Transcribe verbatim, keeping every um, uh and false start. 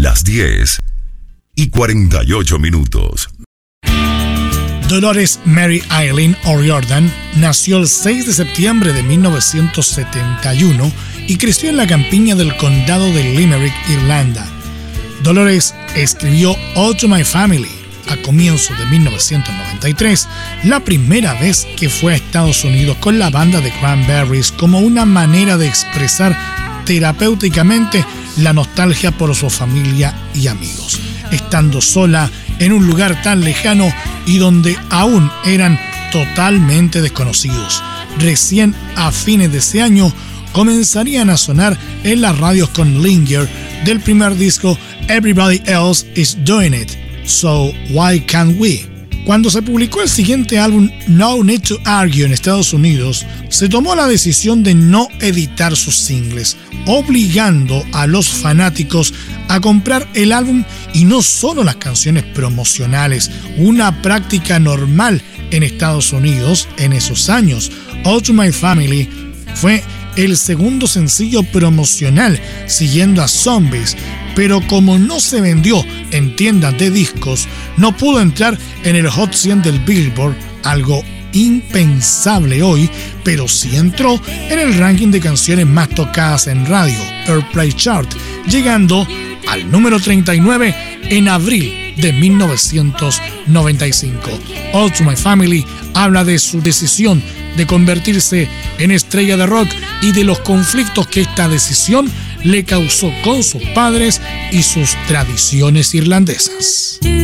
Las diez y cuarenta y ocho minutos. Dolores Mary Eileen O'Riordan nació el seis de septiembre de mil novecientos setenta y uno y creció en la campiña del condado de Limerick, Irlanda. Dolores escribió All to My Family a comienzos de mil novecientos noventa y tres, la primera vez que fue a Estados Unidos con la banda de Cranberries, como una manera de expresar terapéuticamente la nostalgia por su familia y amigos, estando sola en un lugar tan lejano y donde aún eran totalmente desconocidos. Recién a fines de ese año comenzarían a sonar en las radios con Linger del primer disco Everybody Else Is Doing It, So Why Can't We? Cuando se publicó el siguiente álbum No Need to Argue en Estados Unidos, se tomó la decisión de no editar sus singles, obligando a los fanáticos a comprar el álbum y no solo las canciones promocionales, una práctica normal en Estados Unidos en esos años. All to My Family fue el segundo sencillo promocional siguiendo a Zombies, pero como no se vendió en tiendas de discos, no pudo entrar en el Hot cien del Billboard, algo impensable hoy, pero sí entró en el ranking de canciones más tocadas en radio, Airplay Chart, llegando al número treinta y nueve en abril de mil novecientos noventa y cinco. All to My Family habla de su decisión de convertirse en estrella de rock y de los conflictos que esta decisión le causó con sus padres y sus tradiciones irlandesas.